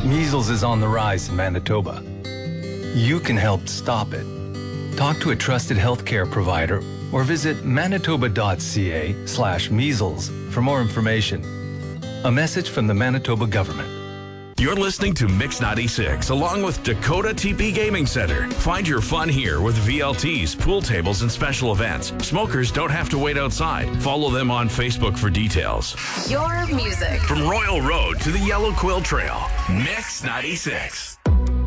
Measles is on the rise in Manitoba. You can help stop it. Talk to a trusted healthcare provider or visit manitoba.ca/measles for more information. A message from the Manitoba government. You're listening to Mix 96 along with Dakota TP Gaming Center. Find your fun here with VLTs, pool tables, and special events. Smokers don't have to wait outside. Follow them on Facebook for details. Your music. From Royal Road to the Yellow Quill Trail, Mix 96.